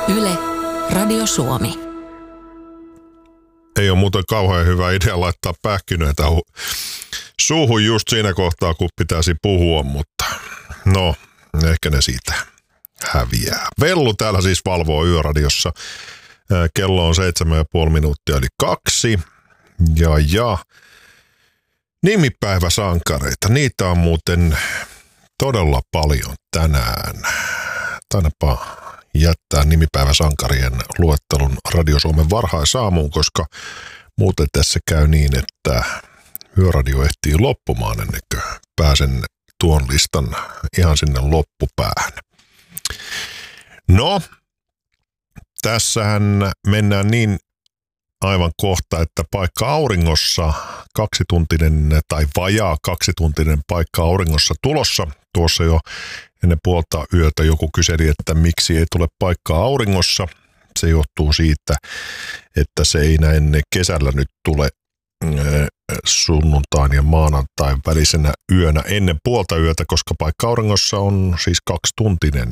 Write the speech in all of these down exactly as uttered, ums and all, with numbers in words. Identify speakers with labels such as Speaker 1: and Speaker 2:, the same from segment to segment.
Speaker 1: Yle, Radio Suomi.
Speaker 2: Ei ole muuten kauhean hyvä idea laittaa pähkinöitä suuhun just siinä kohtaa, kun pitäisi puhua, mutta no, ehkä ne siitä häviää. Vellu täällä siis valvoo Yöradiossa. Kello on seitsemän ja puoli minuuttia eli kaksi. Ja ja. Nimipäiväsankareita, niitä on muuten todella paljon tänään. Tainapa jättää nimipäiväsankarien luettelun Radio Suomen varhaisaamuun, koska muuten tässä käy niin, että Yöradio ehtii loppumaan ennen kuin pääsen tuon listan ihan sinne loppupäähän. No, tässähän mennään niin aivan kohta, että paikka auringossa, kaksituntinen tai vajaa kaksituntinen paikka auringossa tulossa. Tuossa jo ennen puolta yötä joku kyseli, että miksi ei tule paikkaa auringossa. Se johtuu siitä, että se ei näin kesällä nyt tule sunnuntain ja maanantain välisenä yönä ennen puolta yötä, koska paikka auringossa on siis kaksituntinen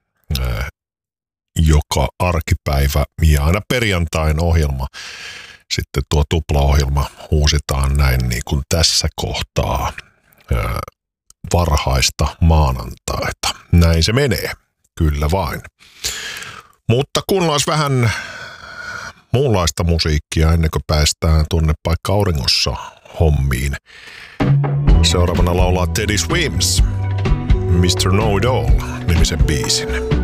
Speaker 2: joka arkipäivä ja aina perjantain ohjelma. Sitten tuo tuplaohjelma uusitaan näin niin kuin tässä kohtaa ää, varhaista maanantaita. Näin se menee, kyllä vain. Mutta kuunnellaan vähän muunlaista musiikkia ennen kuin päästään tuonne paikka auringossa hommiin. Seuraavana laulaa Teddy Swims, mister Know It All -nimisen biisin.